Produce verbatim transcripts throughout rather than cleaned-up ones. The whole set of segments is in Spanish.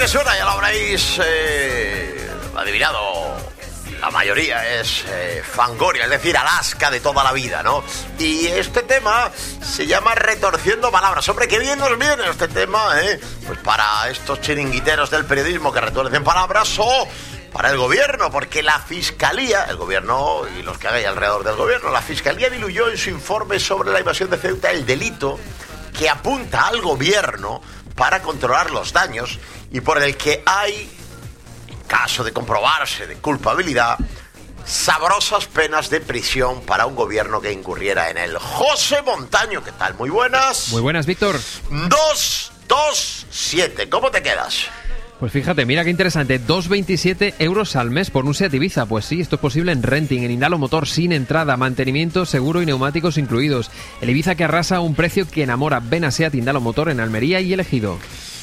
que suena, ya lo habréis eh, adivinado. La mayoría es eh, Fangoria, es decir, Alaska de toda la vida, ¿no? Y este tema se llama Retorciendo Palabras. Hombre, qué bien nos viene este tema, ¿eh? Pues para estos chiringuiteros del periodismo que retuercen palabras o para el gobierno, porque la Fiscalía, el gobierno y los que hay alrededor del gobierno, la Fiscalía diluyó en su informe sobre la invasión de Ceuta el delito que apunta al gobierno para controlar los daños y por el que hay, en caso de comprobarse de culpabilidad, sabrosas penas de prisión para un gobierno que incurriera en él. José Montaño, ¿qué tal? Muy buenas. Muy buenas, Víctor. dos dos siete, ¿cómo te quedas? Pues fíjate, mira qué interesante, dos coma veintisiete euros al mes por un Seat Ibiza. Pues sí, esto es posible en renting, en Indalo Motor, sin entrada, mantenimiento, seguro y neumáticos incluidos. El Ibiza que arrasa a un precio que enamora. Ven a Seat Indalo Motor en Almería y El Ejido.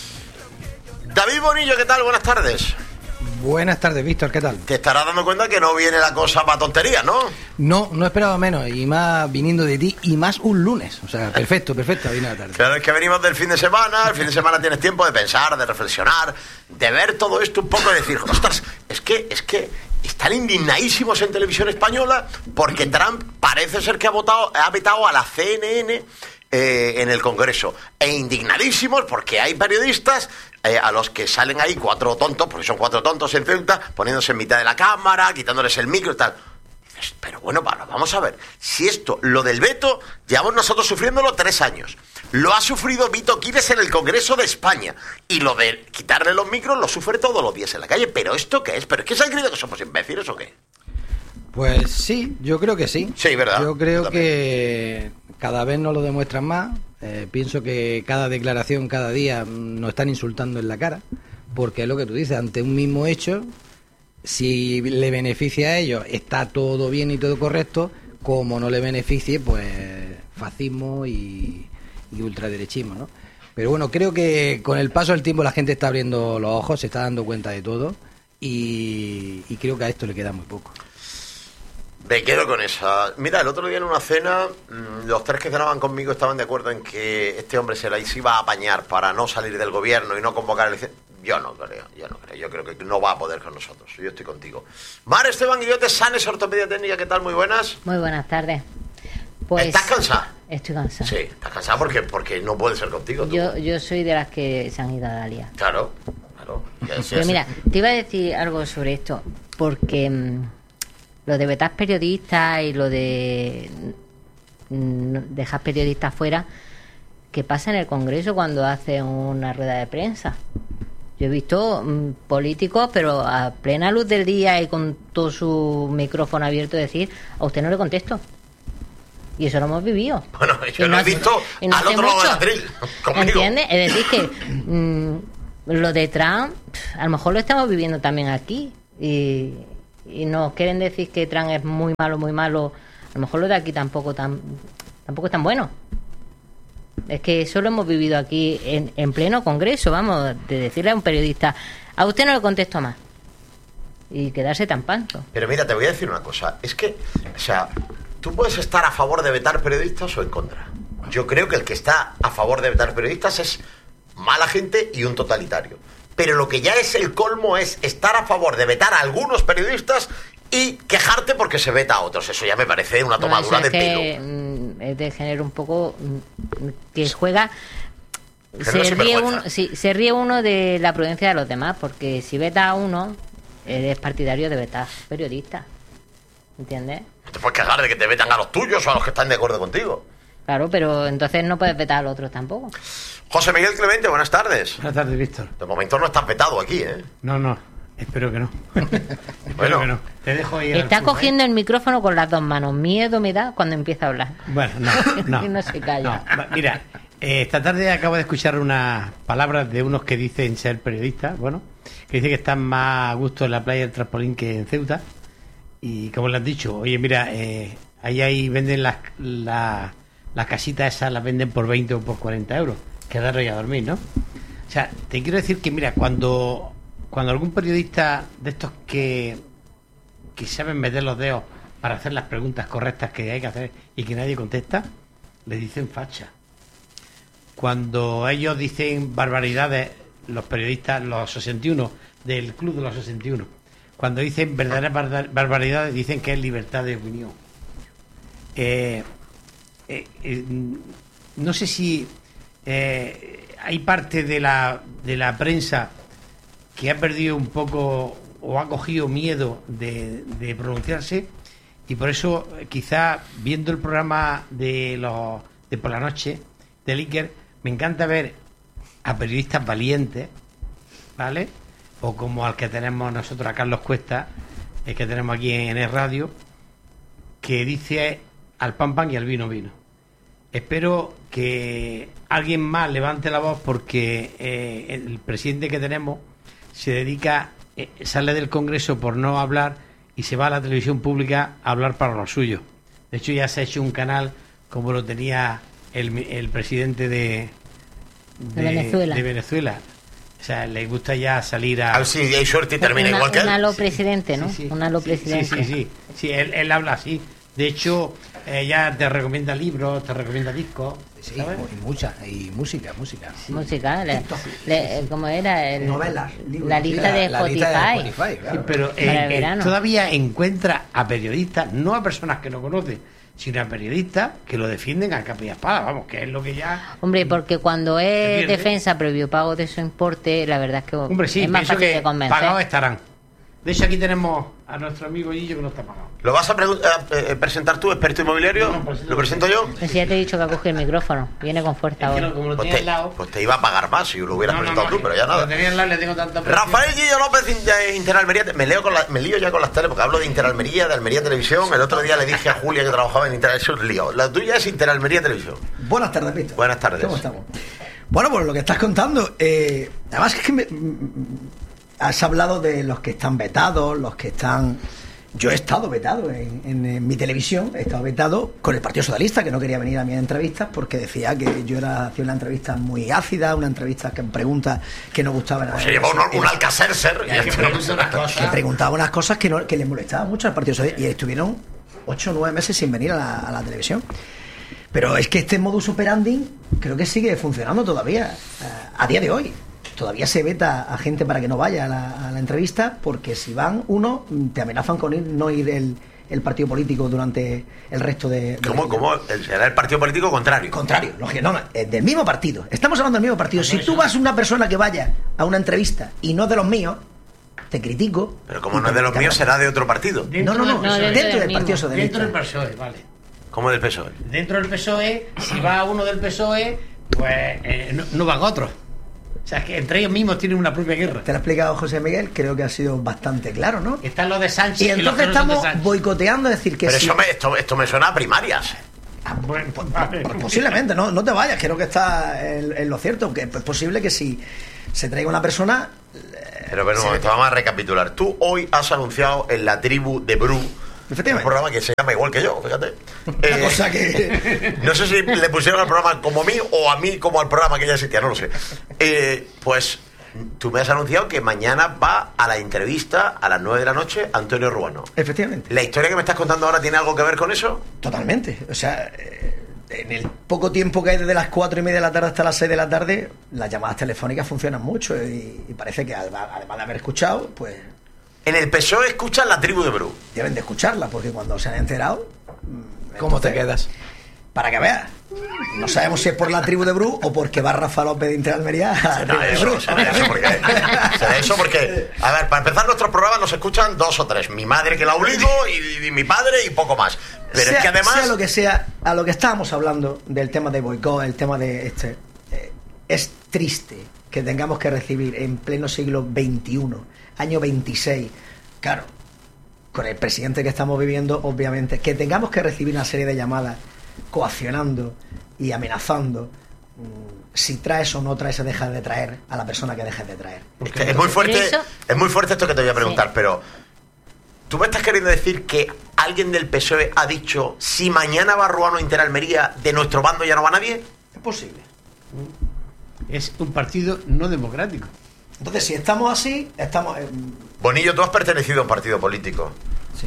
David Bonillo, ¿qué tal? Buenas tardes. Buenas tardes, Víctor, ¿qué tal? Te estarás dando cuenta que no viene la cosa para tonterías, ¿no? No, no esperaba menos, y más viniendo de ti, y más un lunes. O sea, perfecto, perfecto, vino la tarde. Claro, es que venimos del fin de semana, el fin de semana tienes tiempo de pensar, de reflexionar, de ver todo esto un poco y decir, ostras, es que, es que están indignadísimos en Televisión Española porque Trump parece ser que ha votado, ha vetado a la C N N eh, en el Congreso. E indignadísimos porque hay periodistas Eh, a los que salen ahí cuatro tontos, porque son cuatro tontos en Ceuta, poniéndose en mitad de la cámara, quitándoles el micro y tal. Dices, pero bueno, vamos a ver, si esto, lo del veto, llevamos nosotros sufriéndolo tres años. Lo ha sufrido Vito Quiles en el Congreso de España. Y lo de quitarle los micros lo sufre todos los días en la calle. ¿Pero esto qué es? ¿Pero es que se han creído que somos imbéciles o qué? Pues sí, yo creo que sí. Sí, ¿verdad? Yo creo que cada vez nos lo demuestran más. Eh, pienso que cada declaración, cada día nos están insultando en la cara, porque es lo que tú dices, ante un mismo hecho, si le beneficia a ellos, está todo bien y todo correcto, como no le beneficie, pues fascismo y, y ultraderechismo, ¿no? Pero bueno, creo que con el paso del tiempo la gente está abriendo los ojos, se está dando cuenta de todo, y, y creo que a esto le queda muy poco. Me quedo con esa. Mira, el otro día en una cena, los tres que cenaban conmigo estaban de acuerdo en que este hombre se la iba a apañar para no salir del gobierno y no convocar elecciones. Yo no creo, yo no creo. Yo creo que no va a poder con nosotros. Yo estoy contigo. Mar Esteban Guillote, Sanes Ortopedia Técnica, ¿qué tal? Muy buenas. Muy buenas tardes. Pues, ¿estás cansada? Estoy cansada. Sí, estás cansada porque, porque no puede ser contigo. Tú. Yo, yo soy de las que se han ido a Dalia. Claro, claro. Pero mira, te iba a decir algo sobre esto, porque mmm, lo de vetar periodistas y lo de mmm, dejar periodistas fuera, ¿qué pasa en el Congreso cuando hacen una rueda de prensa? Yo he visto mmm, políticos, pero a plena luz del día y con todo su micrófono abierto, decir, a usted no le contesto. Y eso lo hemos vivido. Bueno, yo lo no he visto no al otro lado del atril. ¿Entiendes? Es decir, que mmm, lo de Trump, a lo mejor lo estamos viviendo también aquí. Y, y nos quieren decir que Trump es muy malo, muy malo. A lo mejor lo de aquí tampoco, tan, tampoco es tan bueno. Es que eso lo hemos vivido aquí en, en pleno Congreso, vamos, de decirle a un periodista, a usted no le contesto más. Y quedarse tan panto. Pero mira, te voy a decir una cosa. Es que, o sea, tú puedes estar a favor de vetar periodistas o en contra. Yo creo que el que está a favor de vetar periodistas es mala gente y un totalitario. Pero lo que ya es el colmo es estar a favor de vetar a algunos periodistas y quejarte porque se veta a otros. Eso ya me parece una tomadura no, es de que, pelo. Es de género un poco que juega. Se ríe, uno, sí, se ríe uno de la prudencia de los demás, porque si veta a uno, eres partidario de vetar periodistas. ¿Entiendes? No te puedes quejar de que te vetan a los tuyos o a los que están de acuerdo contigo. Claro, pero entonces no puedes vetar a los otros tampoco. José Miguel Clemente, buenas tardes. Buenas tardes, Víctor. De momento no estás vetado aquí, ¿eh? No, no, espero que no. espero bueno, que no. Te dejo ahí. Está cogiendo ¿eh? el micrófono con las dos manos. Miedo me da cuando empieza a hablar. Bueno, no, no. Y no se calla. No. Mira, eh, esta tarde acabo de escuchar unas palabras de unos que dicen ser periodistas, bueno, que dicen que están más a gusto en la playa del Traspolín que en Ceuta. Y como le has dicho, oye, mira, eh, ahí, ahí venden las, las, las casitas esas, las venden por veinte o por cuarenta euros. Quedaros y a dormir, ¿no? O sea, te quiero decir que, mira, cuando, cuando algún periodista de estos que, que saben meter los dedos para hacer las preguntas correctas que hay que hacer y que nadie contesta, le dicen facha. Cuando ellos dicen barbaridades los periodistas, los sesenta y uno, del Club de los sesenta y uno. Cuando dicen verdaderas barbar- barbaridades, dicen que es libertad de opinión. Eh, eh, eh, no sé si eh, hay parte de la, de la prensa que ha perdido un poco o ha cogido miedo de, de pronunciarse, y por eso eh, quizá viendo el programa de los de por la noche de Iker, me encanta ver a periodistas valientes, ¿vale? O como al que tenemos nosotros, a Carlos Cuesta, el que tenemos aquí en el radio, que dice al pan pan y al vino vino. Espero que alguien más levante la voz, porque eh, el presidente que tenemos se dedica, eh, sale del Congreso por no hablar y se va a la televisión pública a hablar para los suyos. De hecho, ya se ha hecho un canal como lo tenía el, el presidente de, de Venezuela. de Venezuela. O sea, le gusta ya salir a... A ver si hay suerte y termina una, igual que él. Un alo presidente, ¿no? Sí, sí. Un alo Sí, presidente. Sí, sí, sí. Sí, él, él habla así. De hecho, eh, ya te recomienda libros, te recomienda discos. Sí, ¿sabes? y mucha, y música, música. Música, le, le- ¿cómo era? El- Novelas, libros. La lista Sí, de la- la lista de Spotify. Spotify, Sí, claro. pero eh, Para el eh, verano. todavía encuentra a periodistas, no a personas que no conoce, sino a periodistas que lo defienden a capa y espada, vamos, que es lo que ya... Hombre, porque cuando ¿Se es pierde? defensa previo pago de su importe, la verdad es que Hombre, sí, es más pienso fácil que de convencer. pagados estarán. De hecho, aquí tenemos a nuestro amigo Guillo que no está pagado. ¿Lo vas a, pregun- a, eh, presentar tú, experto inmobiliario? No, no, presento ¿Lo presento yo? Pues ya te he dicho que coge el micrófono. Viene con fuerza Es que ahora. no, como lo Pues tiene te, al lado... pues te iba a pagar más si lo hubieras No, no, presentado no, tú, pero ya nada. Lo tenía al lado, le tengo tanta presión. Rafael Guillo López, de Interalmería. Me, leo con la- me lío ya con las tele, porque hablo de Interalmería, de Almería Televisión. El otro día le dije a Julia que trabajaba en Interalmería. Lío. La tuya es Interalmería Televisión. Buenas tardes, Víctor. Buenas tardes. ¿Cómo estamos? Bueno, pues lo que estás contando, eh, además es que me- mm, has hablado de los que están vetados, los que están... Yo he estado vetado en, en- en mi televisión, he estado vetado con el Partido Socialista, que no quería venir a mis entrevistas porque decía que yo era hacía una entrevista muy ácida, una entrevista que preguntas que no gustaban a Pues se llevó un, un Alcacercer. Ya, que pregunta una cosa. que preguntaba unas cosas que, no, que les molestaban mucho al Partido Socialista y estuvieron ocho o nueve meses sin venir a la, a la televisión. Pero es que este modus operandi creo que sigue funcionando todavía, eh, a día de hoy. Todavía se veta a gente para que no vaya a la, a la entrevista, porque si van uno, te amenazan con ir, no ir el, el partido político durante el resto de... de ¿Cómo? la- ¿Cómo? El- Será el partido político contrario. Contrario, lógico, no, no, eh, del mismo partido. Estamos hablando del mismo partido. Si tú vas una persona que vaya a una entrevista y no es de los míos, te critico. Pero como y no es te- de los te- míos, será de otro partido. No, no, no, Dentro del dentro, P S O E. del mismo. Partido Socialista. Dentro del P S O E, vale. ¿Cómo del P S O E? Dentro del P S O E, si va uno del P S O E, pues eh, no, no van otros. O sea, es que entre ellos mismos tienen una propia guerra. Te lo ha explicado José Miguel, creo que ha sido bastante claro, ¿no? Están los de Sánchez Y y, los entonces que no son de estamos Sánchez. boicoteando, es decir, que Pero si- eso me, esto, esto me suena a primarias. Ah, Bueno, vale. pues posiblemente, no, no te vayas, creo que está en, en lo cierto, que es posible que si se traiga una persona... Pero, pero un Sí. momento, vamos a recapitular. Tú hoy has anunciado en la tribu de Bru, un Efectivamente. programa que se llama igual que yo, fíjate. Una Eh, cosa que... No sé si le pusieron al programa como a mí o a mí como al programa que ya existía, no lo sé. Eh, pues tú me has anunciado que mañana va a la entrevista a las nueve de la noche Antonio Ruano. Efectivamente. ¿La historia que me estás contando ahora tiene algo que ver con eso? Totalmente. O sea, eh, en el poco tiempo que hay desde las cuatro y media de la tarde hasta las seis de la tarde, las llamadas telefónicas funcionan mucho y, y parece que además, además de haber escuchado, pues En el P S O E escuchan la tribu de Bru. deben de escucharla, porque cuando se han enterado... ¿Cómo te entonces, quedas? Para que veas. No sabemos si es por la tribu de Bru o porque va Rafa López de Interalmería a la tribu Será de eso, Bru. será eso porque, será eso porque, a ver, para empezar nuestros programas nos escuchan dos o tres. Mi madre que la obligo y, y mi padre y poco más. Pero sea, es que además... sea lo que sea, a lo que estábamos hablando del tema de boicot, el tema de este, eh, es triste que tengamos que recibir en pleno siglo veintiuno, año veintiséis, claro, con el presidente que estamos viviendo, obviamente, que tengamos que recibir una serie de llamadas coaccionando y amenazando mm, si traes o no traes o dejas de traer a la persona que dejes de traer. Es, que es muy fuerte, Eso- es muy fuerte esto que te voy a preguntar, Sí. pero ¿tú me estás queriendo decir que alguien del P S O E ha dicho si mañana va Ruano a Interalmería, de nuestro bando ya no va nadie? Es posible. Es un partido no democrático. Entonces, si estamos así, estamos... eh, Bonillo, tú has pertenecido a un partido político. sí.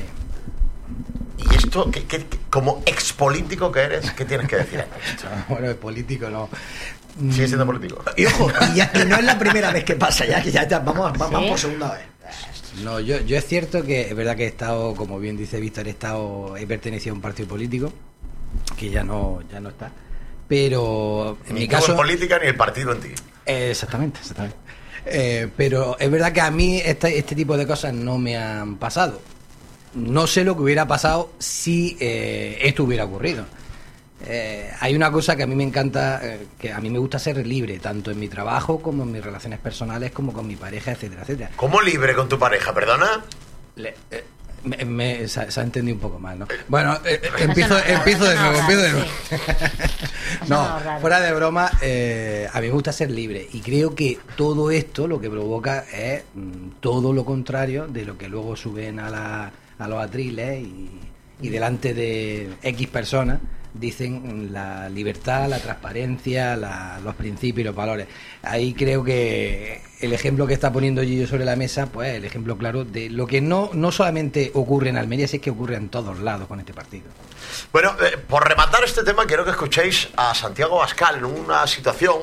¿Y esto, qué- qué- qué- como expolítico que eres, qué tienes que decir? Bueno, es político, no. Sigue siendo político. Y ojo, y, ya, y no es la primera vez que pasa, ya que ya, ya vamos, vamos ¿Sí? por segunda vez. No, yo, yo es cierto que es verdad que he estado, como bien dice Víctor, he estado, he pertenecido a un partido político que ya no, ya no está. Pero en Ni mi tú caso. en política ni el partido en ti. Eh, exactamente, exactamente. Eh, pero es verdad que a mí este, este tipo de cosas no me han pasado. No sé lo que hubiera pasado si eh, esto hubiera ocurrido. Eh, hay una cosa que a mí me encanta, eh, que a mí me gusta ser libre, tanto en mi trabajo como en mis relaciones personales, como con mi pareja, etcétera, etcétera. ¿Cómo libre con tu pareja, perdona? Le- eh, me, me- se, ha- se ha entendido un poco mal, ¿no? Bueno, eh, eh, empiezo, no es raro, empiezo de eso no nuevo, es empiezo de raro, nuevo. no No, es raro. fuera de broma, eh, a mí me gusta ser libre y creo que todo esto lo que provoca es mm, todo lo contrario de lo que luego suben a, la, a los atriles y, y delante de X personas dicen la libertad, la transparencia, la- los principios y los valores. Ahí creo que el ejemplo que está poniendo Gillo sobre la mesa, pues el ejemplo claro de lo que no, no solamente ocurre en Almería, sino que ocurre en todos lados con este partido. Bueno, eh, por rematar este tema, quiero que escuchéis a Santiago Abascal en una situación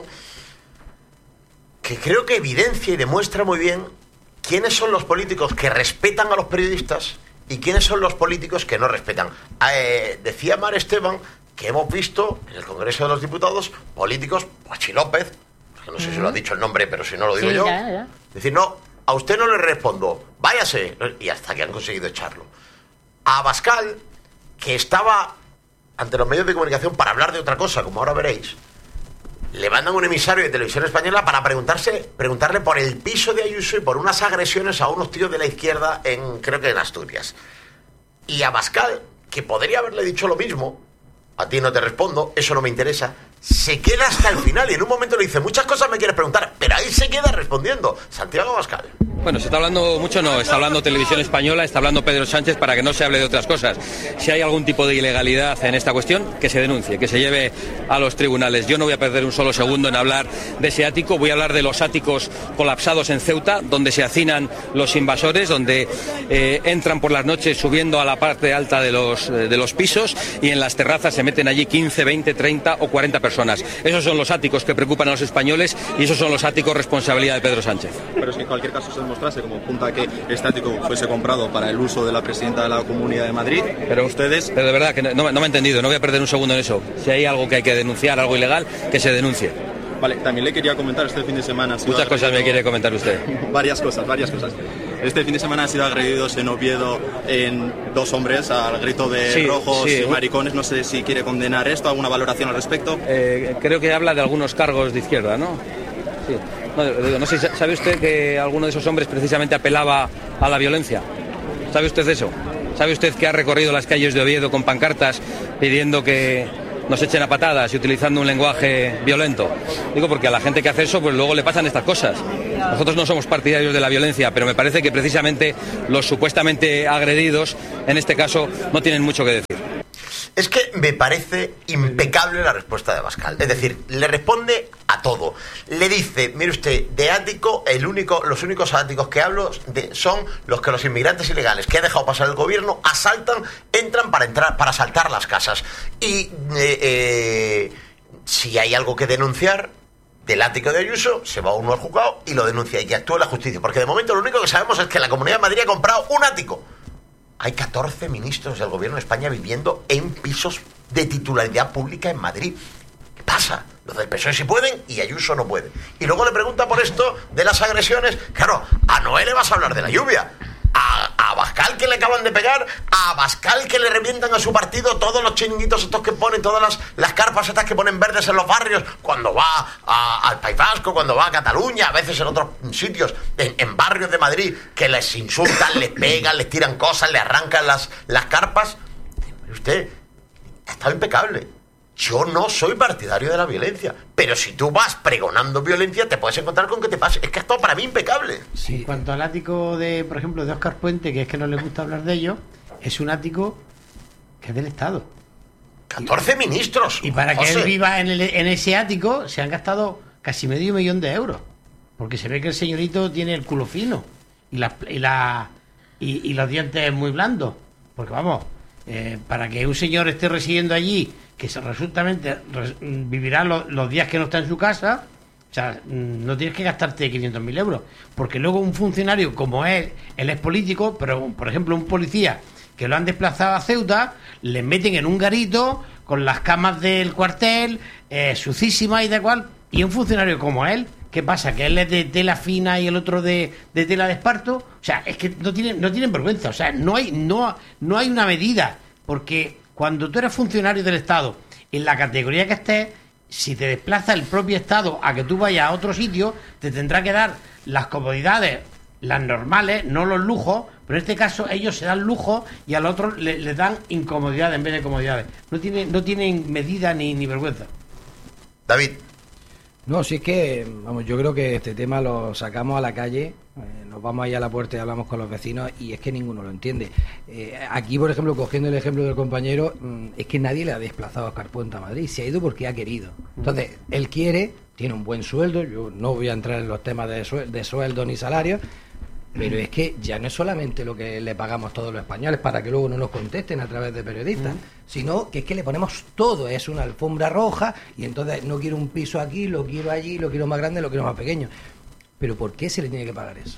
que creo que evidencia y demuestra muy bien quiénes son los políticos que respetan a los periodistas y quiénes son los políticos que no respetan. Eh, decía Mar Esteban que hemos visto en el Congreso de los Diputados políticos, Pachi López, que no sé si lo ha dicho el nombre, pero si no lo digo Sí, yo, ya, ya. decir, no, a usted no le respondo, váyase, y hasta que han conseguido echarlo. A Abascal, que estaba ante los medios de comunicación para hablar de otra cosa, como ahora veréis, le mandan un emisario de Televisión Española para preguntarse, preguntarle por el piso de Ayuso y por unas agresiones a unos tíos de la izquierda en, creo que en Asturias. Y Abascal, que podría haberle dicho lo mismo, a ti no te respondo, eso no me interesa, se queda hasta el final y en un momento le dice, muchas cosas me quieres preguntar, pero ahí se queda respondiendo. Santiago Abascal. Bueno, se está hablando mucho, no, está hablando Televisión Española, está hablando Pedro Sánchez para que no se hable de otras cosas. Si hay algún tipo de ilegalidad en esta cuestión, que se denuncie, que se lleve a los tribunales. Yo no voy a perder un solo segundo en hablar de ese ático, voy a hablar de los áticos colapsados en Ceuta, donde se hacinan los invasores, donde eh, entran por las noches subiendo a la parte alta de los, eh, de los pisos y en las terrazas se meten allí quince, veinte, treinta o cuarenta personas. Esos son los áticos que preocupan a los españoles y esos son los áticos responsabilidad de Pedro Sánchez. Pero si en cualquier caso se demostrase como punta que este ático fuese comprado para el uso de la presidenta de la Comunidad de Madrid, Pero ustedes... Pero de verdad que no, no me- no me he entendido, no voy a perder un segundo en eso. Si hay algo que hay que denunciar, algo ilegal, que se denuncie. Vale, también le quería comentar, este fin de semana... ha sido Muchas cosas me agredido- quiere comentar usted. Varias cosas, varias cosas. Este fin de semana han sido agredidos en Oviedo en dos hombres al grito de Sí, rojos sí. y maricones. No sé si quiere condenar esto, alguna valoración al respecto. Eh, creo que habla de algunos cargos de izquierda, ¿no? Sí. No, digo, no sé, ¿sabe usted que alguno de esos hombres precisamente apelaba a la violencia? ¿Sabe usted eso? ¿Sabe usted que ha recorrido las calles de Oviedo con pancartas pidiendo que nos echen a patadas y utilizando un lenguaje violento? Digo porque a la gente que hace eso, pues luego le pasan estas cosas. Nosotros no somos partidarios de la violencia, pero me parece que precisamente los supuestamente agredidos, en este caso, no tienen mucho que decir. Es que me parece impecable la respuesta de Abascal. Es decir, le responde a todo. Le dice, mire usted, de ático, el único, los únicos áticos que hablo de, son los que los inmigrantes ilegales que ha dejado pasar el gobierno asaltan, entran para entrar, para asaltar las casas. Y eh, eh, si hay algo que denunciar del ático de Ayuso, se va uno al juzgado y lo denuncia y que actúe la justicia. Porque de momento lo único que sabemos es que la Comunidad de Madrid ha comprado un ático. Hay catorce ministros del gobierno de España viviendo en pisos de titularidad pública en Madrid. ¿Qué pasa? Los del P S O E sí pueden y Ayuso no puede. Y luego le pregunta por esto de las agresiones. Claro, a Noé le vas a hablar de la lluvia. A, a Abascal que le acaban de pegar, a Abascal que le revientan a su partido todos los chiringuitos estos que ponen, todas las, las carpas estas que ponen verdes en los barrios, cuando va a, al País Vasco, cuando va a Cataluña, a veces en otros sitios, en, en barrios de Madrid, que les insultan, les pegan, les tiran cosas, les arrancan las, las carpas. Usted ha estado impecable. Yo no soy partidario de la violencia, pero si tú vas pregonando violencia te puedes encontrar con que te pase. Es que ha estado para mí impecable. Sí. En cuanto al ático de, por ejemplo, de Óscar Puente, que es que no le gusta hablar de ello, es un ático que es del Estado. catorce ministros. Y para que José. él viva en, el- en ese ático se han gastado casi medio millón de euros. Porque se ve que el señorito tiene el culo fino y, la, y, la, y, y los dientes muy blandos. Porque vamos, eh, para que un señor esté residiendo allí, que se resultamente res, vivirá lo, los días que no está en su casa, o sea, no tienes que gastarte quinientos mil euros, porque luego un funcionario como él, él es político, pero por ejemplo un policía que lo han desplazado a Ceuta, le meten en un garito con las camas del cuartel, eh, sucísimas y de cual, y un funcionario como él, ¿qué pasa? ¿Que él es de tela fina y el otro de, de tela de esparto? O sea, es que no tienen, no tienen vergüenza, o sea, no hay, no, no hay una medida, porque cuando tú eres funcionario del Estado, en la categoría que estés, si te desplaza el propio Estado a que tú vayas a otro sitio, te tendrá que dar las comodidades, las normales, no los lujos, pero en este caso ellos se dan lujo y a los otros les le dan incomodidades en vez de comodidades. No tienen, no tienen medida ni, ni vergüenza. David. No, sí es que, vamos, yo creo que este tema lo sacamos a la calle, eh, nos vamos ahí a la puerta y hablamos con los vecinos y es que ninguno lo entiende. Eh, aquí, por ejemplo, cogiendo el ejemplo del compañero, mmm, es que nadie le ha desplazado a Óscar Puente a Madrid, se ha ido porque ha querido. Entonces, él quiere, tiene un buen sueldo, yo no voy a entrar en los temas de, suel- de sueldo ni salario, pero es que ya no es solamente lo que le pagamos todos los españoles para que luego no nos contesten a través de periodistas, mm. sino que es que le ponemos todo, es una alfombra roja y entonces no quiero un piso aquí, lo quiero allí, lo quiero más grande, lo quiero más pequeño. ¿Pero por qué se le tiene que pagar eso?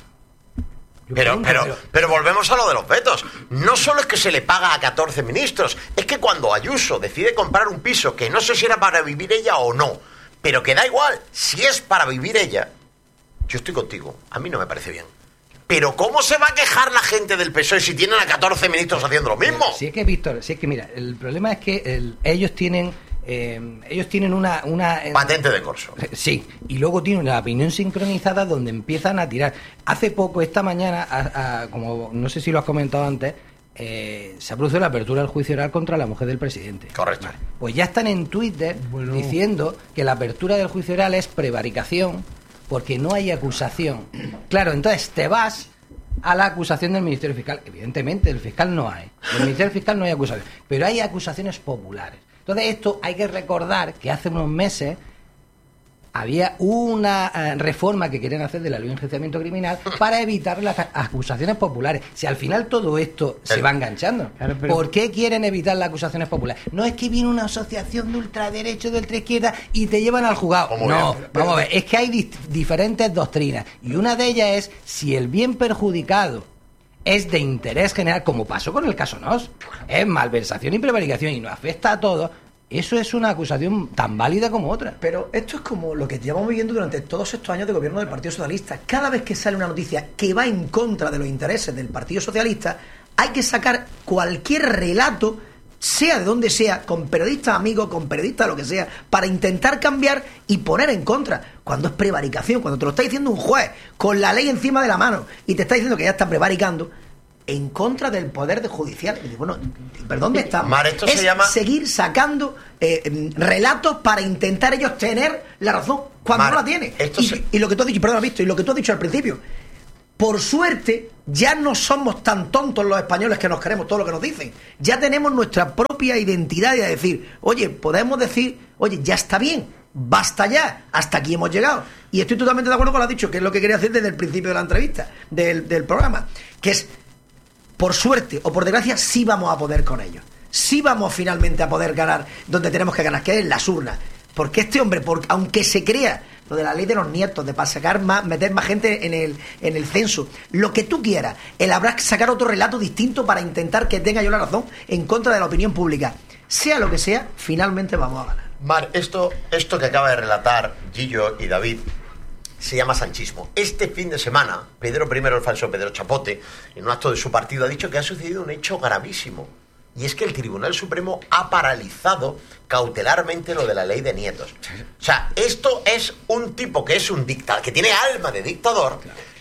Pero, pregunto, pero, pero, pero volvemos a lo de los vetos. No solo es que se le paga a catorce ministros, es que cuando Ayuso decide comprar un piso, que no sé si era para vivir ella o no, pero que da igual, si es para vivir ella, yo estoy contigo, a mí no me parece bien. Pero ¿cómo se va a quejar la gente del P S O E si tienen a catorce ministros haciendo lo mismo? Si es que, Víctor, si es que mira, el problema es que el, ellos tienen eh, ellos tienen una, una patente de corso. Sí, y luego tienen una opinión sincronizada donde empiezan a tirar. Hace poco, esta mañana, a, a, como no sé si lo has comentado antes, eh, se ha producido la apertura del juicio oral contra la mujer del presidente. Correcto. Vale. Pues ya están en Twitter bueno. diciendo que la apertura del juicio oral es prevaricación porque no hay acusación. Claro, entonces te vas a la acusación del Ministerio Fiscal. Evidentemente, del fiscal no hay. Del Ministerio Fiscal no hay acusación. Pero hay acusaciones populares. Entonces, esto hay que recordar que hace unos meses había una uh, reforma que querían hacer de la ley de enjuiciamiento criminal para evitar las acusaciones populares. Si al final todo esto se va enganchando. Claro, pero... ¿Por qué quieren evitar las acusaciones populares? No es que viene una asociación de ultraderecho, de ultraizquierda y te llevan al juzgado. No, bien, pero... vamos a ver, es que hay di- diferentes doctrinas y una de ellas es si el bien perjudicado es de interés general, como pasó con el caso Nos, es malversación y prevaricación y nos afecta a todos. Eso es una acusación tan válida como otra. Pero esto es como lo que llevamos viviendo durante todos estos años de gobierno del Partido Socialista. Cada vez que sale una noticia que va en contra de los intereses del Partido Socialista, hay que sacar cualquier relato, sea de donde sea, con periodistas amigos, con periodistas lo que sea, para intentar cambiar y poner en contra. Cuando es prevaricación, cuando te lo está diciendo un juez con la ley encima de la mano y te está diciendo que ya está prevaricando, en contra del poder judicial. Y digo, bueno, ¿pero dónde estamos? Mar, esto es se llama... seguir sacando eh, relatos para intentar ellos tener la razón cuando Mar, no la tienen. Y, se... y lo que tú has dicho, perdón, visto, y lo que tú has dicho al principio, por suerte ya no somos tan tontos los españoles que nos creemos todo lo que nos dicen. Ya tenemos nuestra propia identidad y a decir, oye, podemos decir, oye, ya está bien, basta ya, hasta aquí hemos llegado. Y estoy totalmente de acuerdo con lo que has dicho, que es lo que quería hacer desde el principio de la entrevista, del, del programa, que es, por suerte o por desgracia, sí vamos a poder con ellos. Sí vamos finalmente a poder ganar donde tenemos que ganar, que es en las urnas. Porque este hombre, por, aunque se crea lo de la ley de los nietos, de para sacar más, meter más gente en el, en el censo, lo que tú quieras, él habrá que sacar otro relato distinto para intentar que tenga yo la razón en contra de la opinión pública. Sea lo que sea, finalmente vamos a ganar. Mar, esto, esto que acaba de relatar Gillo y David se llama sanchismo. Este fin de semana, Pedro primero, el falso Pedro Chapote, en un acto de su partido, ha dicho que ha sucedido un hecho gravísimo. Y es que el Tribunal Supremo ha paralizado cautelarmente lo de la ley de nietos. O sea, esto es un tipo que es un dictador, que tiene alma de dictador,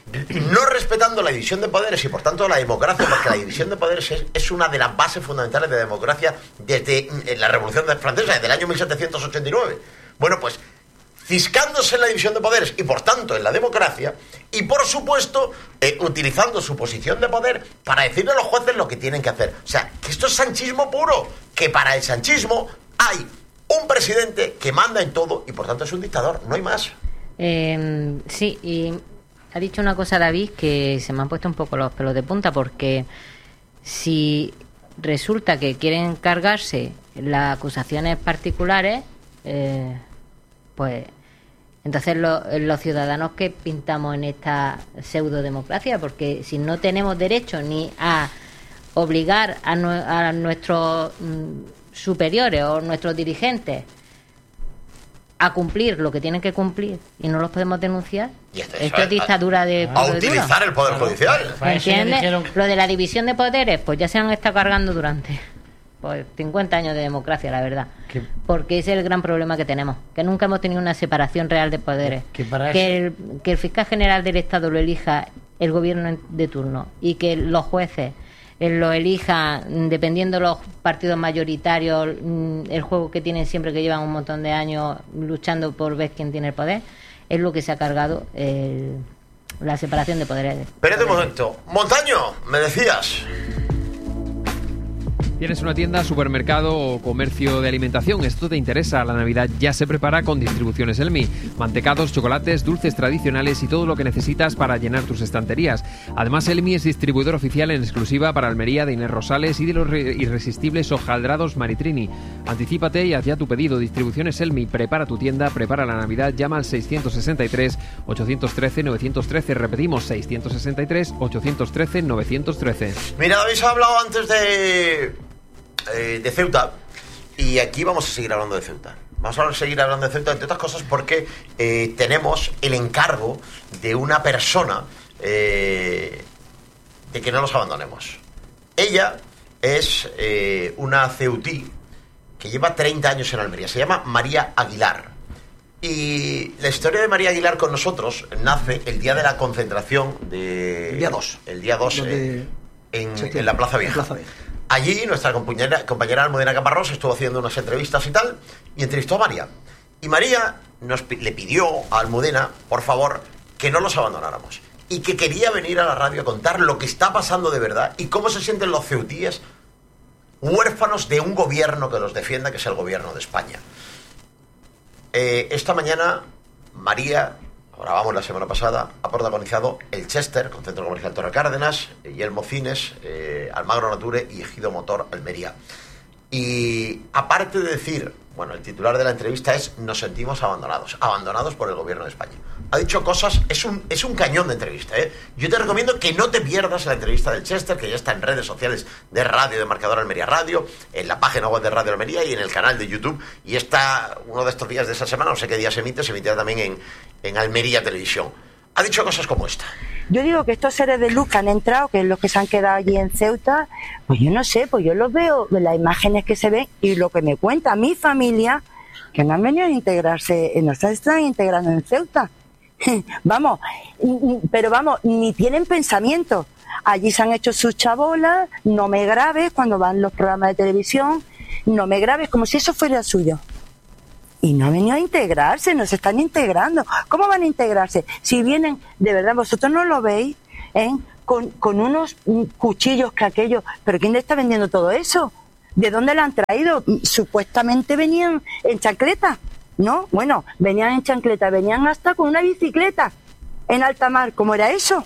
no respetando la división de poderes y por tanto la democracia, porque la división de poderes es, es una de las bases fundamentales de democracia desde la Revolución Francesa, desde el año mil setecientos ochenta y nueve. Bueno, pues ciscándose en la división de poderes y por tanto en la democracia y por supuesto eh, utilizando su posición de poder para decirle a los jueces lo que tienen que hacer. O sea, que esto es sanchismo puro, que para el sanchismo hay un presidente que manda en todo y por tanto es un dictador, no hay más. Eh, sí, y ha dicho una cosa David que se me han puesto un poco los pelos de punta, porque si resulta que quieren cargarse las acusaciones particulares, eh, pues entonces lo, los ciudadanos que pintamos en esta pseudodemocracia, porque si no tenemos derecho ni a obligar a, nu a nuestros mm, superiores o nuestros dirigentes a cumplir lo que tienen que cumplir y no los podemos denunciar, y esto, esto es dictadura de a utilizar el poder judicial. ¿Me entiendes? Lo de la división de poderes, pues ya se han estado cargando durante pues cincuenta años de democracia, la verdad. ¿Qué? Porque ese es el gran problema que tenemos, que nunca hemos tenido una separación real de poderes. Que, para que, el, que el fiscal general del Estado lo elija el gobierno de turno y que los jueces lo elijan dependiendo de los partidos mayoritarios, el juego que tienen siempre, que llevan un montón de años luchando por ver quién tiene el poder, es lo que se ha cargado el, la separación de poderes. Espérate un momento. Montaño, me decías. ¿Tienes una tienda, supermercado o comercio de alimentación? Esto te interesa. La Navidad ya se prepara con Distribuciones Elmi. Mantecados, chocolates, dulces tradicionales y todo lo que necesitas para llenar tus estanterías. Además, Elmi es distribuidor oficial en exclusiva para Almería de Inés Rosales y de los irresistibles hojaldrados Maritrini. Anticípate y haz ya tu pedido. Distribuciones Elmi. Prepara tu tienda, prepara la Navidad. Llama al seiscientos sesenta y tres, ochocientos trece, novecientos trece. Repetimos, seiscientos sesenta y tres, ochocientos trece, novecientos trece. Mira, habéis hablado antes de... Eh, de Ceuta, y aquí vamos a seguir hablando de Ceuta. Vamos a seguir hablando de Ceuta, entre otras cosas porque eh, tenemos el encargo de una persona eh, de que no los abandonemos. Ella es eh, una ceutí que lleva treinta años en Almería, se llama María Aguilar. Y la historia de María Aguilar con nosotros nace el día de la concentración de... El día dos. El día dos eh, en, en la Plaza Vieja. Plaza Vieja. Allí nuestra compañera, compañera Almudena Caparrós estuvo haciendo unas entrevistas y tal, y entrevistó a María. Y María nos, le pidió a Almudena, por favor, que no los abandonáramos. Y que quería venir a la radio a contar lo que está pasando de verdad y cómo se sienten los ceutíes huérfanos de un gobierno que los defienda, que es el gobierno de España. Eh, esta mañana, María... grabamos la semana pasada, ha protagonizado el Chester, con Centro Comercial Torre Cárdenas, Yelmo Cines, eh, Almagro Nature y Ejido Motor Almería. Y aparte de decir, bueno, el titular de la entrevista es: nos sentimos abandonados, abandonados por el gobierno de España. Ha dicho cosas, es un, es un cañón de entrevista, ¿eh? Yo te recomiendo que no te pierdas la entrevista del Chester, que ya está en redes sociales de radio, de Marcador Almería Radio, en la página web de Radio Almería y en el canal de YouTube. Y está uno de estos días de esa semana, no sé qué día se emite, se emitirá también en, en Almería Televisión. Ha dicho cosas como esta. Yo digo que estos seres de luz que han entrado, que es los que se han quedado allí en Ceuta, pues yo no sé, pues yo los veo, las imágenes que se ven y lo que me cuenta mi familia, que no han venido a integrarse, no se están integrando en Ceuta. Vamos, pero vamos, ni tienen pensamiento. Allí se han hecho sus chabolas, no me grabes cuando van los programas de televisión, no me grabes como si eso fuera suyo. Y no han venido a integrarse, no se están integrando. ¿Cómo van a integrarse? Si vienen, de verdad, vosotros no lo veis, ¿eh? con, con unos cuchillos que aquellos... ¿Pero quién le está vendiendo todo eso? ¿De dónde lo han traído? Supuestamente venían en chancleta, ¿no? Bueno, venían en chancleta, venían hasta con una bicicleta en alta mar. ¿Cómo era eso?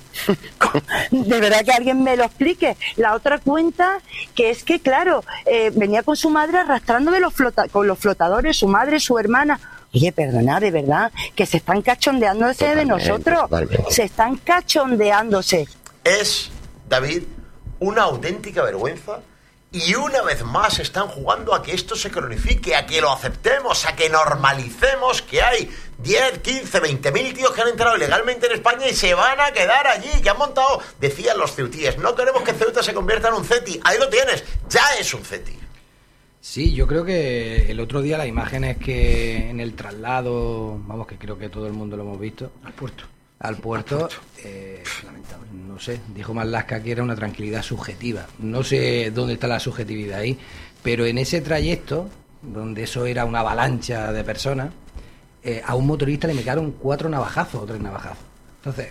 De verdad que alguien me lo explique. La otra cuenta que es que, claro, eh, venía con su madre arrastrando de los flota con los flotadores, su madre, su hermana. Oye, perdona, de verdad, que se están cachondeándose totalmente, de nosotros. Totalmente. Se están cachondeándose. Es, David, una auténtica vergüenza. Y una vez más están jugando a que esto se cronifique, a que lo aceptemos, a que normalicemos que hay diez, quince, veinte mil tíos que han entrado ilegalmente en España y se van a quedar allí, que han montado, decían los ceutíes, no queremos que Ceuta se convierta en un ceti. Ahí lo tienes, ya es un ceti. Sí, yo creo que el otro día las imágenes que en el traslado, vamos, que creo que todo el mundo lo hemos visto, al puerto. Al puerto, al puerto. Eh, lamentable, no sé, dijo Marlaska que era una tranquilidad subjetiva. No sé dónde está la subjetividad ahí, pero en ese trayecto, donde eso era una avalancha de personas, eh, a un motorista le metieron cuatro navajazos o tres navajazos. Entonces,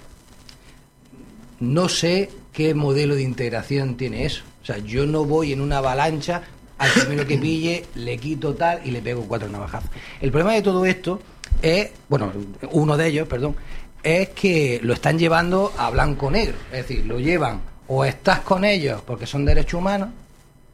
no sé qué modelo de integración tiene eso. O sea, yo no voy en una avalancha, al primero que pille, le quito tal y le pego cuatro navajazos. El problema de todo esto es, bueno, uno de ellos, perdón, es que lo están llevando a blanco-negro. Es decir, lo llevan o estás con ellos porque son derechos humanos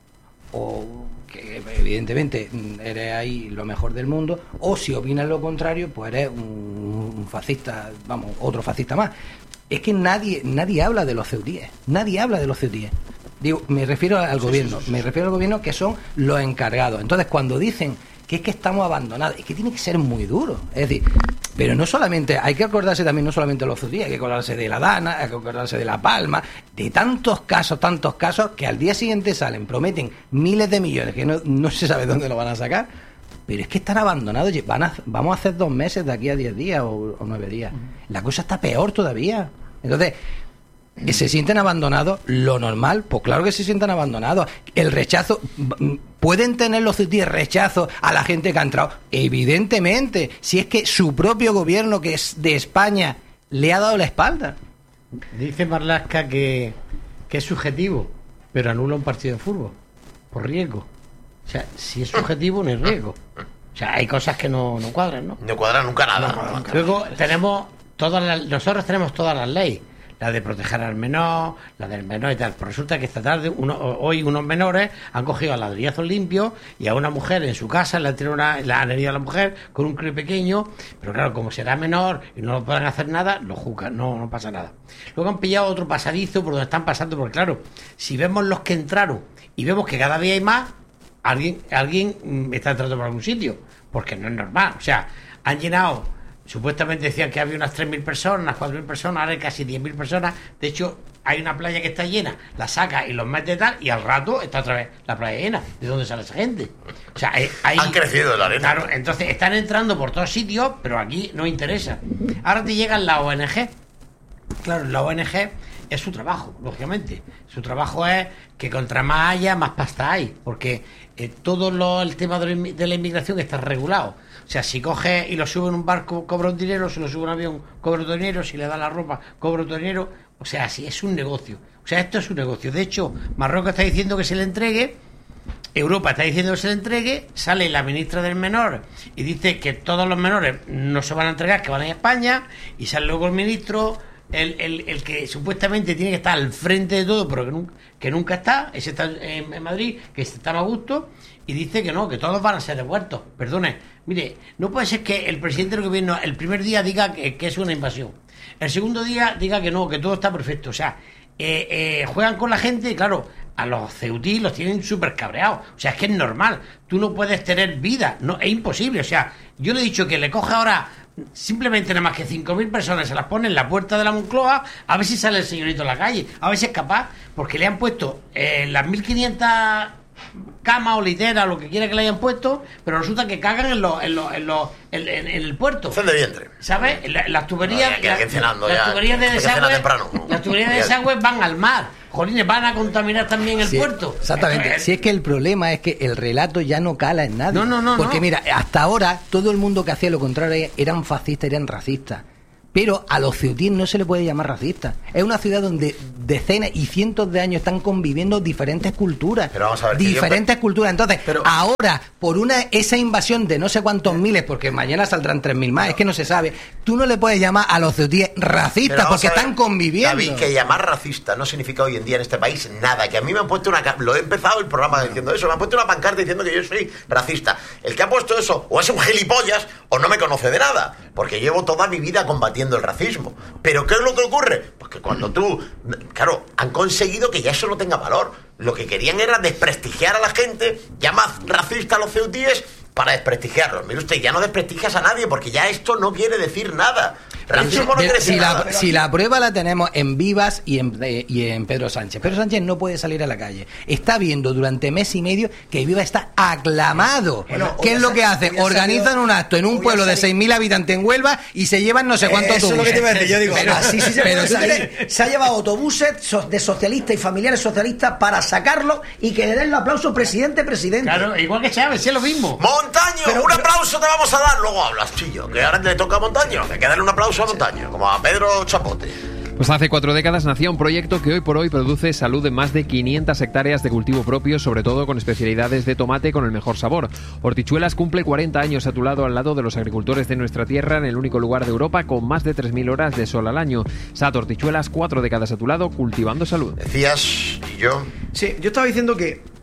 o que evidentemente eres ahí lo mejor del mundo, o si opinas lo contrario, pues eres un, un fascista, vamos, otro fascista más. Es que nadie nadie habla de los ceutíes, nadie habla de los ceutíes. Digo, me refiero al sí, gobierno, sí, sí, sí. me refiero al gobierno que son los encargados. Entonces, cuando dicen que es que estamos abandonados, es que tiene que ser muy duro. Es decir, pero no solamente, hay que acordarse también no solamente de los ceutíes, hay que acordarse de la Dana, hay que acordarse de La Palma, de tantos casos, tantos casos, que al día siguiente salen, prometen miles de millones, que no, no se sabe dónde lo van a sacar, pero es que están abandonados, van a, vamos a hacer dos meses de aquí a diez días o, o nueve días. La cosa está peor todavía. Entonces, que se sienten abandonados, lo normal, pues claro que se sientan abandonados. El rechazo, ¿pueden tener los ceutíes rechazo a la gente que ha entrado? Evidentemente, si es que su propio gobierno, que es de España, le ha dado la espalda. Dice Marlaska que, que es subjetivo, pero anula un partido de fútbol, por riesgo. O sea, si es subjetivo, no es riesgo. O sea, hay cosas que no, no cuadran, ¿no? No cuadran nunca nada. No, no, nunca. Luego tenemos todas las, nosotros tenemos todas las leyes. La de proteger al menor, la del menor y tal. Pero resulta que esta tarde, uno, hoy unos menores han cogido a ladrillazos limpios y a una mujer en su casa le han, tirado una, la han herido a la mujer con un crío pequeño, pero claro, como será menor y no lo pueden hacer nada, lo juzgan, no, no pasa nada. Luego han pillado otro pasadizo por donde están pasando, porque claro, si vemos los que entraron y vemos que cada día hay más, alguien, alguien está entrando por algún sitio, porque no es normal. O sea, han llenado... Supuestamente decían que había unas tres mil personas, unas cuatro mil personas, ahora hay casi diez mil personas. De hecho, hay una playa que está llena, la saca y los mete tal, y al rato está otra vez la playa llena. ¿De dónde sale esa gente? O sea, hay, hay, han crecido la arena. Claro, entonces están entrando por todos sitios, pero aquí no interesa. Ahora te llegan la O N G. Claro, la O N G es su trabajo, lógicamente. Su trabajo es que contra más haya, más pasta hay, porque eh, todo lo, el tema de, de la inmigración está regulado. O sea, si coge y lo sube en un barco, cobra un dinero, si lo sube en un avión, cobra otro dinero, si le da la ropa, cobra otro dinero. O sea, si es un negocio. O sea, esto es un negocio. De hecho, Marruecos está diciendo que se le entregue, Europa está diciendo que se le entregue, sale la ministra del menor y dice que todos los menores no se van a entregar, que van a ir a España, y sale luego el ministro, el, el, el que supuestamente tiene que estar al frente de todo, pero que nunca, que nunca está, ese está en, en Madrid, que está a gusto, y dice que no, que todos van a ser devueltos. Perdone, mire, no puede ser que el presidente del gobierno el primer día diga que, que es una invasión, el segundo día diga que no, que todo está perfecto. O sea, eh, eh, juegan con la gente y claro, a los ceutí los tienen súper cabreados. O sea, es que es normal, tú no puedes tener vida, no, es imposible. O sea, yo le he dicho que le coge ahora simplemente nada más que cinco mil personas, se las pone en la puerta de la Moncloa, a ver si sale el señorito a la calle, a ver si es capaz, porque le han puesto eh, las mil quinientas camas o literas, lo que quiera que le hayan puesto, pero resulta que cagan en, lo, en, lo, en, lo, en, en, en el puerto. Hacen de vientre. ¿Sabes? La, las tuberías, no, ya, ya, la, las ya, tuberías de desagüe, ¿no? las tuberías de desagüe van al mar. Jolines, van a contaminar también el sí, puerto. Exactamente. Eh, Si es que el problema es que el relato ya no cala en nadie. No, no, no. Porque no. mira, hasta ahora todo el mundo que hacía lo contrario eran fascistas, eran racistas. Pero a los ceutíes no se le puede llamar racistas. Es una ciudad donde decenas y cientos de años están conviviendo diferentes culturas. Pero vamos a ver, diferentes yo... culturas. Entonces, pero... ahora, por una esa invasión de no sé cuántos miles, porque mañana saldrán tres mil más, es que no se sabe, tú no le puedes llamar a los ceutíes racistas porque ver, están conviviendo. David, que llamar racista no significa hoy en día en este país nada. Que a mí me han puesto una... Lo he empezado el programa diciendo eso. Me han puesto una pancarta diciendo que yo soy racista. El que ha puesto eso o es un gilipollas o no me conoce de nada. Porque llevo toda mi vida combatiendo el racismo. Pero ¿qué es lo que ocurre? Pues que cuando tú... Claro, han conseguido que ya eso no tenga valor. Lo que querían era desprestigiar a la gente, llamas racista a los ceutíes para desprestigiarlos. Mire usted, ya no desprestigias a nadie porque ya esto no quiere decir nada. Racismo no quiere decir si, nada. La, si la prueba la tenemos en Vivas y en, eh, y en Pedro Sánchez. Pedro Sánchez no puede salir a la calle. Está viendo durante mes y medio que Vivas está aclamado. Bueno, ¿qué es lo que hacen? Organizan un acto en un pueblo de seis mil habitantes en Huelva y se llevan no sé cuántos autobuses. Eso es lo que te iba a decir. Yo digo, pero, así sí se pero puede salir. Se ha llevado autobuses de socialistas y familiares socialistas para sacarlo y que le den el aplauso presidente, presidente. Claro, igual que Chávez, es lo mismo. Montaño, pero, un pero... aplauso te vamos a dar. Luego hablas, chillo, que ahora le toca a Montaño. Hay que darle un aplauso a Montaño, como a Pedro Chapote. Pues hace cuatro décadas nació un proyecto que hoy por hoy produce salud en más de quinientas hectáreas de cultivo propio, sobre todo con especialidades de tomate con el mejor sabor. Hortichuelas cumple cuarenta años a tu lado, al lado de los agricultores de nuestra tierra, en el único lugar de Europa con más de tres mil horas de sol al año. Sat Hortichuelas, cuatro décadas a tu lado, cultivando salud. Decías, y yo... Sí, yo estaba diciendo que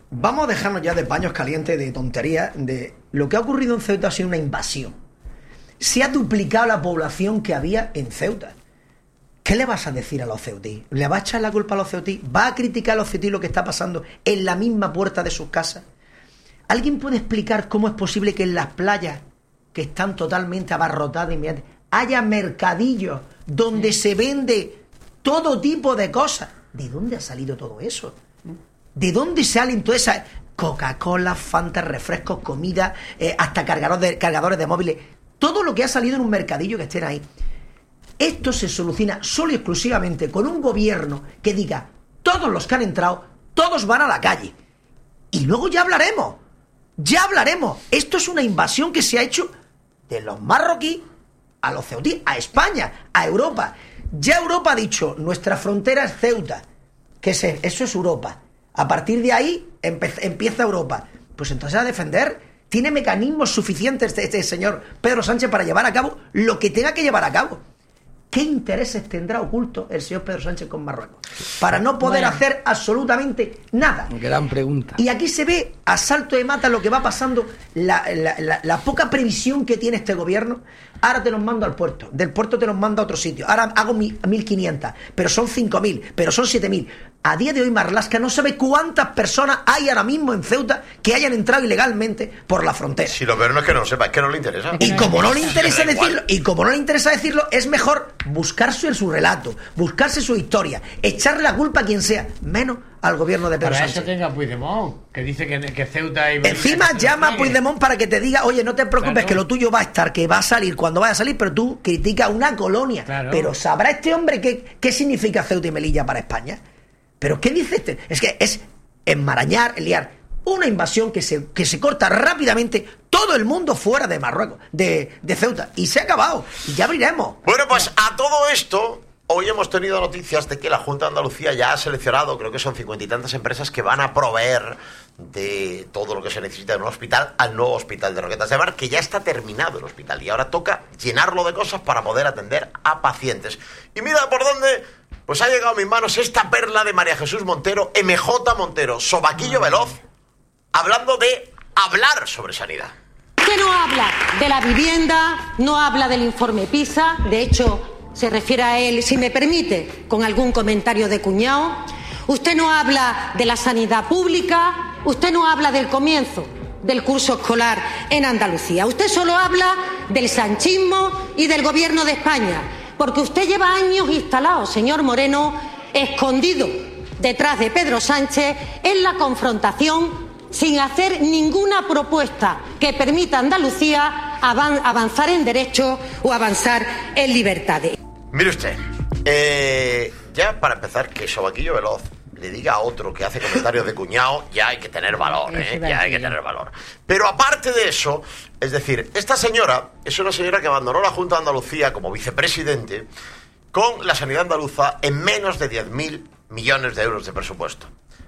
vamos a dejarnos ya de paños calientes, de tonterías, de lo que ha ocurrido en Ceuta ha sido una invasión. Se ha duplicado la población que había en Ceuta. ¿Qué le vas a decir a los ceutí? ¿Le va a echar la culpa a los ceutí? ¿Va a criticar a los ceutí lo que está pasando en la misma puerta de sus casas? ¿Alguien puede explicar cómo es posible que en las playas, que están totalmente abarrotadas, haya mercadillos donde se vende todo tipo de cosas? ¿De dónde ha salido todo eso? ¿De dónde salen todas esas Coca-Cola, Fanta, refrescos, comida, eh, hasta cargadores de, cargadores de móviles? Todo lo que ha salido en un mercadillo que estén ahí. Esto se soluciona solo y exclusivamente con un gobierno que diga, todos los que han entrado, todos van a la calle. Y luego ya hablaremos. Ya hablaremos. Esto es una invasión que se ha hecho de los marroquíes a los ceutíes, a España, a Europa. Ya Europa ha dicho, nuestra frontera es Ceuta, que es, eso es Europa. A partir de ahí empe- empieza Europa. Pues entonces a defender, tiene mecanismos suficientes este, este señor Pedro Sánchez para llevar a cabo lo que tenga que llevar a cabo. ¿Qué intereses tendrá oculto el señor Pedro Sánchez con Marruecos? Para no poder bueno. hacer absolutamente nada. Gran pregunta. Y aquí se ve a salto de mata lo que va pasando, la, la, la, la poca previsión que tiene este gobierno. Ahora te los mando al puerto, del puerto te los mando a otro sitio. Ahora hago mil quinientos, pero son cinco mil, pero son siete mil. A día de hoy Marlaska no sabe cuántas personas hay ahora mismo en Ceuta que hayan entrado ilegalmente por la frontera. Si lo peor no es que no lo sepa, es que no le interesa. Y como no le interesa decirlo, y como no le interesa decirlo, es mejor buscarse su relato, buscarse su historia, echarle la culpa a quien sea, menos al gobierno de Pedro Para Sánchez. eso tenga Puigdemont, que dice que, que Ceuta y... Encima llama a Puigdemont para que te diga, oye, no te preocupes, claro, que lo tuyo va a estar, que va a salir cuando vaya a salir, pero tú criticas una colonia. Claro. Pero ¿sabrá este hombre qué, qué significa Ceuta y Melilla para España? ¿Pero qué dice este? Es que es enmarañar, liar una invasión que se, que se corta rápidamente todo el mundo fuera de Marruecos, de, de Ceuta. Y se ha acabado. Y ya abriremos. Bueno, pues a todo esto... Hoy hemos tenido noticias de que la Junta de Andalucía ya ha seleccionado, creo que son cincuenta y tantas empresas que van a proveer de todo lo que se necesita en un hospital al nuevo hospital de Roquetas de Mar, que ya está terminado el hospital y ahora toca llenarlo de cosas para poder atender a pacientes. Y mira por dónde, pues ha llegado a mis manos esta perla de María Jesús Montero, M J Montero, Sobaquillo Veloz, hablando de hablar sobre sanidad. Usted no habla de la vivienda, no habla del informe PISA, de hecho... se refiere a él, si me permite, con algún comentario de cuñado. Usted no habla de la sanidad pública, usted no habla del comienzo del curso escolar en Andalucía. Usted solo habla del sanchismo y del gobierno de España, porque usted lleva años instalado, señor Moreno, escondido detrás de Pedro Sánchez en la confrontación, sin hacer ninguna propuesta que permita a Andalucía avanzar en derechos o avanzar en libertades. Mire usted, eh, ya para empezar, que Sobaquillo Veloz le diga a otro que hace comentarios de cuñado, ya hay que tener valor, ¿eh? Ya hay que tener valor. Pero aparte de eso, es decir, esta señora es una señora que abandonó la Junta de Andalucía como vicepresidente con la sanidad andaluza en menos de diez mil millones de euros de presupuesto.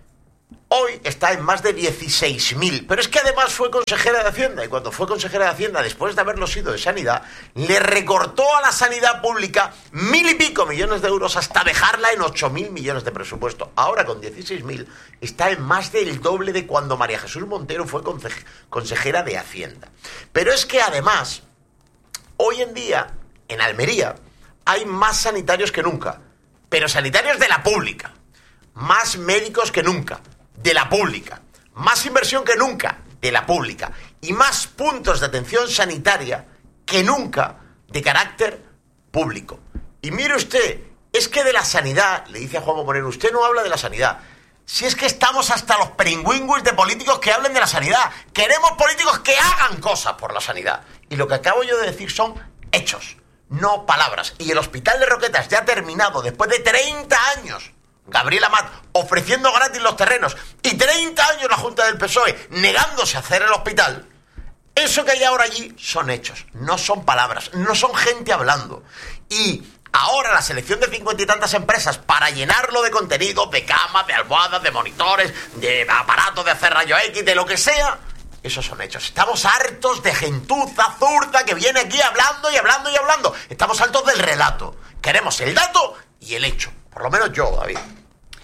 Hoy está en más de dieciséis mil, pero es que además fue consejera de Hacienda, y cuando fue consejera de Hacienda, después de haberlo sido de Sanidad, le recortó a la sanidad pública mil y pico millones de euros hasta dejarla en ocho mil millones de presupuesto. Ahora con dieciséis mil está en más del doble de cuando María Jesús Montero fue conse- consejera de Hacienda. Pero es que además, hoy en día, en Almería, hay más sanitarios que nunca, pero sanitarios de la pública, más médicos que nunca, de la pública, más inversión que nunca de la pública y más puntos de atención sanitaria que nunca de carácter público. Y mire usted, es que de la sanidad, le dice a Juanma Moreno, usted no habla de la sanidad. Si es que estamos hasta los peringüingüis de políticos que hablen de la sanidad. Queremos políticos que hagan cosas por la sanidad. Y lo que acabo yo de decir son hechos, no palabras. Y el hospital de Roquetas ya ha terminado después de treinta años. Gabriel Amat ofreciendo gratis los terrenos y treinta años la Junta del P S O E negándose a hacer el hospital. Eso que hay ahora allí son hechos, no son palabras, no son gente hablando. Y ahora la selección de cincuenta y tantas empresas para llenarlo de contenido, de camas, de almohadas, de monitores, de aparatos de hacer rayo X, de lo que sea, esos son hechos. Estamos hartos de gentuza zurda que viene aquí hablando y hablando y hablando. Estamos hartos del relato. Queremos el dato y el hecho. Por lo menos yo, David.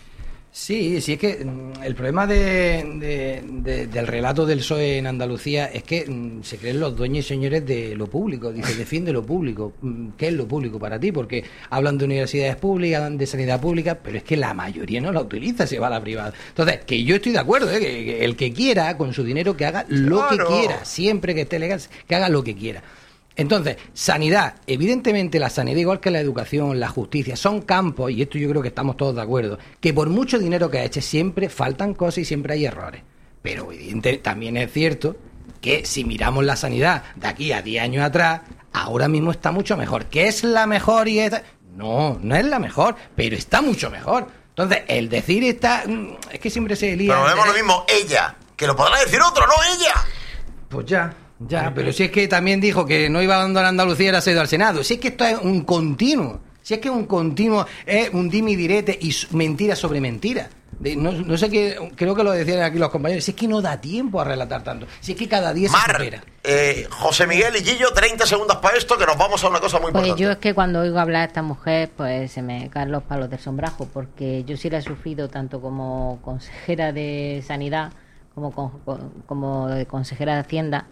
Sí, sí, es que mm, el problema de, de- de- del relato del P S O E en Andalucía es que mm, se creen los dueños y señores de lo público. Dice, defiende lo público. Mm, ¿Qué es lo público para ti? Porque hablan de universidades públicas, hablan de sanidad pública, pero es que la mayoría no la utiliza, se va a la privada. Entonces, que yo estoy de acuerdo, ¿eh? que, que el que quiera, con su dinero, que haga lo Claro. que quiera, siempre que esté legal, que haga lo que quiera. Entonces, sanidad, evidentemente la sanidad, igual que la educación, la justicia, son campos, y esto yo creo que estamos todos de acuerdo, que por mucho dinero que eche siempre faltan cosas y siempre hay errores. Pero evidente, también es cierto que si miramos la sanidad de aquí a diez años atrás, ahora mismo está mucho mejor. ¿Qué es la mejor y esta? No, no es la mejor, pero está mucho mejor. Entonces, el decir está... Es que siempre se lía... Pero vemos lo mismo, ella, que lo podrá decir otro, no ella. Pues ya, ya, pero si es que también dijo que no iba a abandonar Andalucía, era ido al Senado. Si es que esto es un continuo, si es que es un continuo, es un dime y direte y s- mentira sobre mentira. De- no, no sé qué, creo que lo decían aquí los compañeros, si es que no da tiempo a relatar tanto, si es que cada día se Mar, supera. eh, José Miguel y Guillo, treinta segundos para esto, que nos vamos a una cosa muy Pues importante. yo es que cuando oigo hablar a esta mujer, pues se me caen los palos del sombrajo, porque yo sí la he sufrido tanto como consejera de Sanidad como, con- con- como de consejera de Hacienda,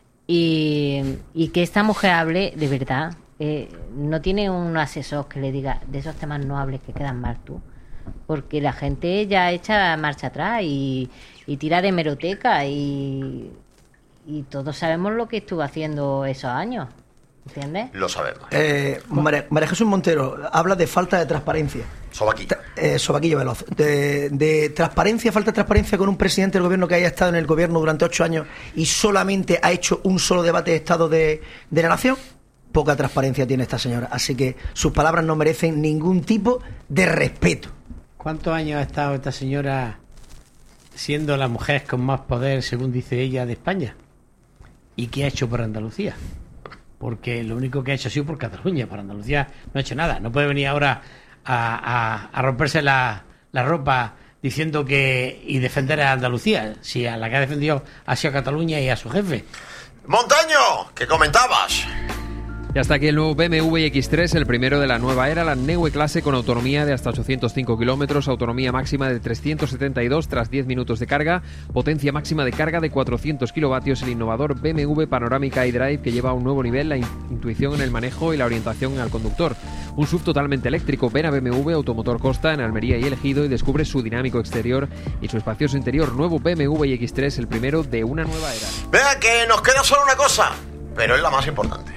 y, y que esta mujer hable de verdad. Eh, no tiene un asesor que le diga, de esos temas no hables, que quedan mal tú. Porque la gente ya echa marcha atrás y, y tira de hemeroteca y, y todos sabemos lo que estuvo haciendo esos años. ¿Entiendes? Lo sabemos. Eh, María, María Jesús Montero habla de falta de transparencia. Sobaquillo. Eh, Sobaquillo veloz. De, de transparencia, falta de transparencia con un presidente del gobierno que haya estado en el gobierno durante ocho años y solamente ha hecho un solo debate de Estado de, de la Nación. Poca transparencia tiene esta señora. Así que sus palabras no merecen ningún tipo de respeto. ¿Cuántos años ha estado esta señora siendo la mujer con más poder, según dice ella, de España? ¿Y qué ha hecho por Andalucía? Porque lo único que ha hecho ha sido por Cataluña. Por Andalucía no ha hecho nada. No puede venir ahora a, a- a romperse la, la ropa diciendo que y defender a Andalucía, si a la que ha defendido ha sido a Cataluña y a su jefe. Montaño, ¿qué comentabas? Y hasta aquí el nuevo B M W X tres, el primero de la nueva era, la Neue Clase con autonomía de hasta ochocientos cinco kilómetros, autonomía máxima de trescientos setenta y dos tras diez minutos de carga, potencia máxima de carga de cuatrocientos kilovatios, el innovador B M W Panoramica iDrive que lleva a un nuevo nivel la in- intuición en el manejo y la orientación al conductor. Un S U V totalmente eléctrico. Ven a B M W Automotor Costa en Almería y El Ejido y descubre su dinámico exterior y su espacioso interior. Nuevo B M W X tres, el primero de una nueva era. Vea que nos queda solo una cosa, pero es la más importante.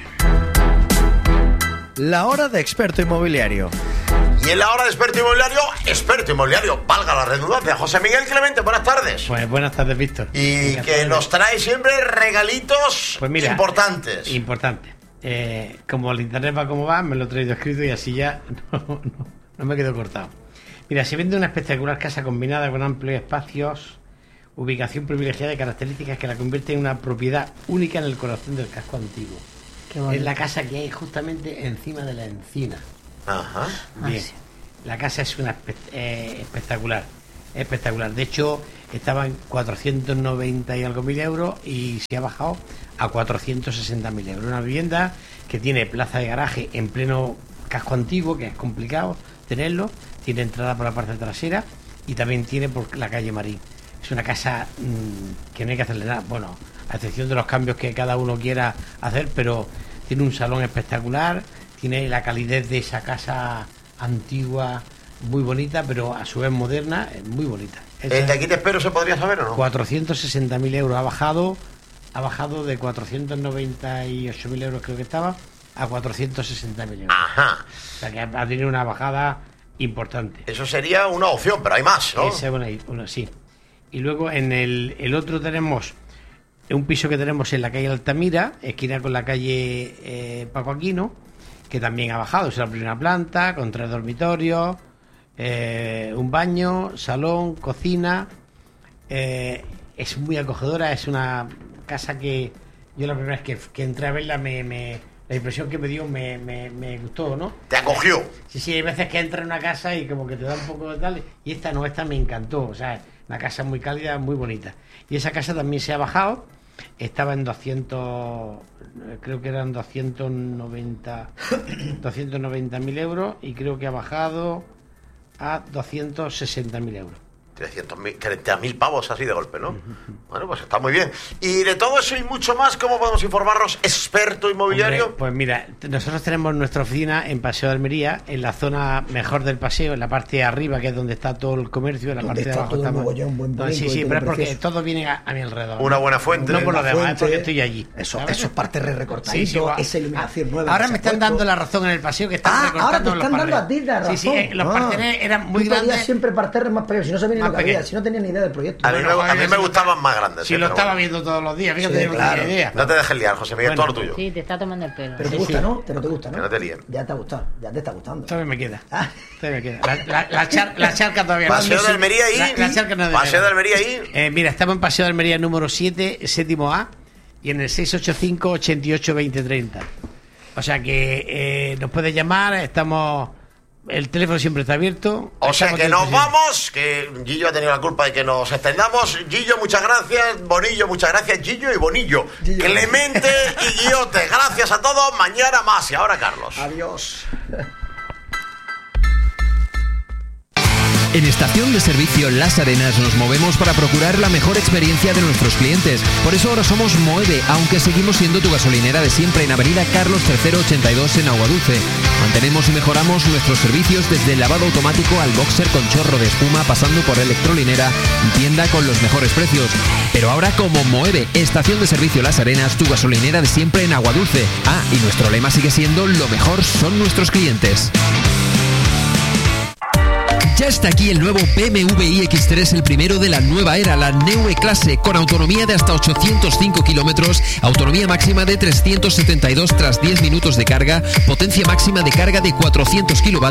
La hora de experto inmobiliario. Y en la hora de experto inmobiliario, experto inmobiliario, valga la redundancia, José Miguel Clemente, buenas tardes. Pues buenas tardes, Víctor. Y que nos trae siempre regalitos Pues mira, importantes. Importante. Eh, como el internet va como va, me lo he traído escrito y así ya no, no, no me quedo cortado. Mira, se vende una espectacular casa combinada con amplios espacios, ubicación privilegiada y características que la convierten en una propiedad única en el corazón del casco antiguo. Qué bonito. Es la casa que hay justamente encima de la encina. Ajá. Bien. Ah, sí. La casa es una espe- eh, espectacular. Espectacular. De hecho, estaba en cuatrocientos noventa y algo mil euros y se ha bajado a cuatrocientos sesenta mil euros. Una vivienda que tiene plaza de garaje en pleno casco antiguo, que es complicado tenerlo. Tiene entrada por la parte trasera y también tiene por la calle Marín. Es una casa mmm, que no hay que hacerle nada. Bueno, a excepción de los cambios que cada uno quiera hacer, pero tiene un salón espectacular, tiene la calidez de esa casa antigua, muy bonita, pero a su vez moderna, es muy bonita. Esa- ¿El de aquí te espero se podría saber o no? cuatrocientos sesenta mil euros ha bajado, ha bajado de cuatrocientos noventa y ocho mil euros creo que estaba, a cuatrocientos sesenta mil euros. Ajá. O sea que ha ha tenido una bajada importante. Eso sería una opción, pero hay más, ¿no? Esa es una, una- sí. Y luego en el, el otro tenemos un piso que tenemos en la calle Altamira, esquina con la calle eh, Paco Aquino, que también ha bajado. Es la primera planta, con tres dormitorios, eh, un baño, salón, cocina. Eh, es muy acogedora, es una casa que yo la primera vez que, que entré a verla, me, me- la impresión que me dio me, me, me gustó, ¿no? Te acogió. Sí, sí, hay veces que entras en una casa y como que te da un poco de tal, y esta no, esta me encantó, o sea, una casa muy cálida, muy bonita. Y esa casa también se ha bajado, estaba en doscientos, creo que eran doscientos noventa mil euros y creo que ha bajado a doscientos sesenta mil euros. trescientos mil, treinta mil pavos así de golpe, ¿no? Uh-huh. Bueno, pues está muy bien. Y de todo eso y mucho más, ¿cómo podemos informarnos, experto inmobiliario? Hombre, pues mira, nosotros tenemos nuestra oficina en Paseo de Almería, en la zona mejor del paseo, en la parte de arriba, que es donde está todo el comercio, en la parte de abajo estamos... Mogollón, buen no, sí, sí, pero es porque todo viene a, a mi alrededor. Una buena fuente. No por lo demás, fuente, es porque estoy allí. Eso, eso es parte recortadito, sí, sí, esa iluminación ah, nueva. Ahora me están dando la razón en el paseo, que están ah, recortando ahora te están los dando a ti la razón. Sí, sí, eh, los ah, parterres eran muy grandes. Siempre parterres más pequeños, si no sabía ni lo que había, si no tenía ni idea del proyecto. A mí, bueno, me, a mí me gustaban más grandes. Si sí, lo estaba bueno. viendo todos los días, fíjate, sí, no claro. tenía idea. No te dejes liar, José Miguel, bueno, todo lo tuyo. Sí, te está tomando el pelo. Pero te sí, gusta, sí. ¿no? Te no te gusta, ¿no? Que no te líen. Ya te ha gustado, ya te está gustando. Todavía me queda. Ah. Todavía me queda. La, la, la, char, la charca todavía no. Paseo de Almería ahí. La, la charca no de Paseo de Almería ahí. Eh, mira, estamos en Paseo de Almería número siete, séptimo A, y en el seis ocho cinco, ochenta y ocho, veinte, treinta. O sea que eh, nos puedes llamar, estamos... El teléfono siempre está abierto. O sea que nos vamos, que Gillo ha tenido la culpa de que nos extendamos. Gillo, muchas gracias. Bonillo, muchas gracias. Gillo y Bonillo. Gillo. Clemente y Guillote, gracias a todos. Mañana más. Y ahora Carlos. Adiós. En Estación de Servicio Las Arenas nos movemos para procurar la mejor experiencia de nuestros clientes. Por eso ahora somos Moeve, aunque seguimos siendo tu gasolinera de siempre en Avenida Carlos tercero ochenta y dos en Aguadulce. Mantenemos y mejoramos nuestros servicios desde el lavado automático al boxer con chorro de espuma, pasando por electrolinera y tienda con los mejores precios. Pero ahora como Moeve, Estación de Servicio Las Arenas, tu gasolinera de siempre en Aguadulce. Ah, y nuestro lema sigue siendo: lo mejor son nuestros clientes. Ya está aquí el nuevo B M W i X tres, el primero de la nueva era, la Neue Klasse, con autonomía de hasta ochocientos cinco kilómetros, autonomía máxima de trescientos setenta y dos tras diez minutos de carga, potencia máxima de carga de cuatrocientos kilovatios.